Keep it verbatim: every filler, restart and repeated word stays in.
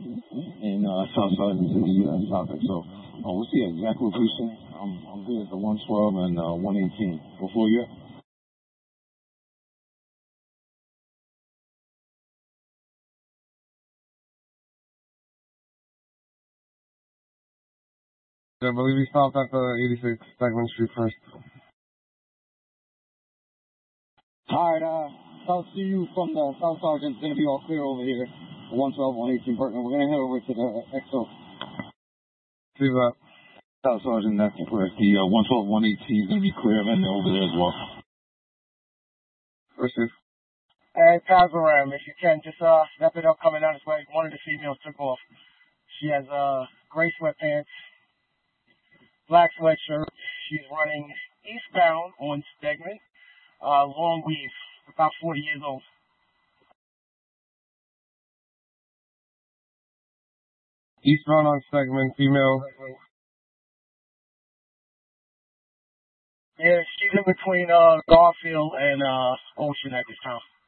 and uh, South Side into the uh, traffic. So uh, we'll see exactly what we say. I'm, I'm good at the one twelve and uh, one eighteen. Before you? I believe we stopped at the eighty-six Segment Street first. Alright, uh, I'll see you from the South Sergeant's gonna be all clear over here. one twelve, one eighteen Burton. We're gonna head over to the X O. See that. South Sergeant, that's correct. The uh, one twelve, one eighteen is gonna be clear, and they're over there as well. Received. And Kazaram, if you can, just uh, step it up coming down this way. One of the females took off. She has uh, gray sweatpants, black sweatshirt. She's running eastbound on Stegman, uh, long weave, about forty years old. Eastbound on Segment, female. Yeah, she's in between uh, Garfield and uh, Ocean at this time.